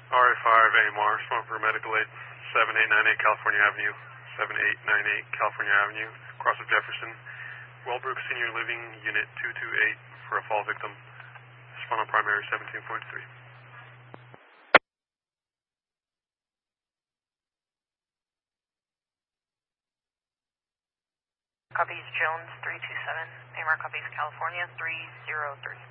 RA5 AMR, smoke for medical aid, 7898 California Avenue, 7898 California Avenue, cross of Jefferson, Wellbrook Senior Living, Unit 228 for a fall victim, spinal primary 17.3. Copies Jones 327, AMR copies California 303.